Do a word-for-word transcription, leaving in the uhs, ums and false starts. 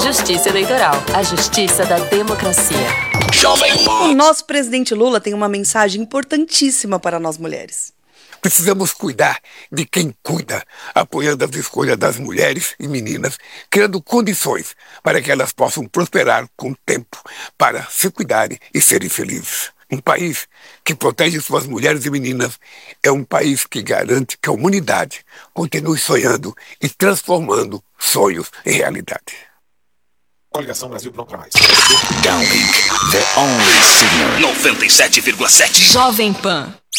Justiça Eleitoral, a justiça da democracia. Jovem Pan. O nosso presidente Lula tem uma mensagem importantíssima para nós mulheres. Precisamos cuidar de quem cuida, apoiando as escolhas das mulheres e meninas, criando condições para que elas possam prosperar com o tempo, para se cuidarem e serem felizes. Um país que protege suas mulheres e meninas é um país que garante que a humanidade continue sonhando e transformando sonhos em realidade. Coligação Brasil Pronto pra Mais. Downlink, the only signal. noventa e sete vírgula sete. Jovem Pan.